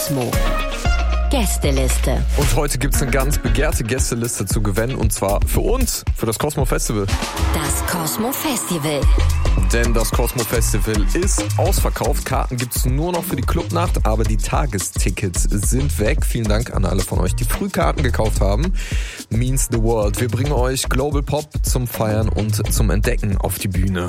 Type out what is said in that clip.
Cosmo. Gästeliste. Und heute gibt's eine ganz begehrte Gästeliste zu gewinnen, und zwar für uns, für das Cosmo Festival. Das Cosmo Festival. Denn das Cosmo Festival ist ausverkauft. Karten gibt's nur noch für die Clubnacht, aber die Tagestickets sind weg. Vielen Dank an alle von euch, die Frühkarten gekauft haben. Means the world. Wir bringen euch Global Pop zum Feiern und zum Entdecken auf die Bühne.